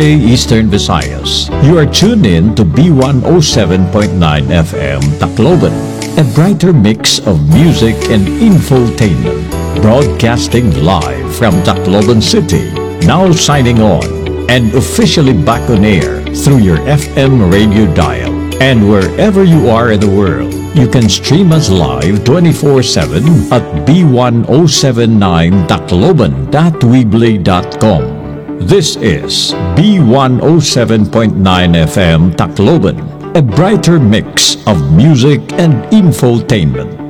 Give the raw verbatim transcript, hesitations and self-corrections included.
Day, Eastern Visayas. You are tuned in to B one oh seven point nine F M Tacloban, a brighter mix of music and infotainment. Broadcasting live from Tacloban City. Now signing on and officially back on air through your F M radio dial. And wherever you are in the world, you can stream us live twenty-four seven at b one oh seven nine tacloban dot weebly dot com. This is B one oh seven point nine F M Tacloban, a brighter mix of music and infotainment.